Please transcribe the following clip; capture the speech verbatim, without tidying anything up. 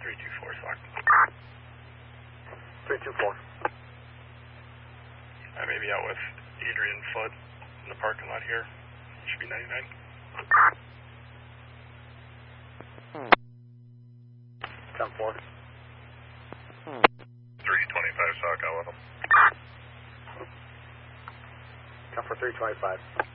three two four, Sock. three two four. I may be out with Adrian Flood in the parking lot here. Should be ninety-nine. ten four. three twenty-five, Sock, out with him. ten for three twenty-five.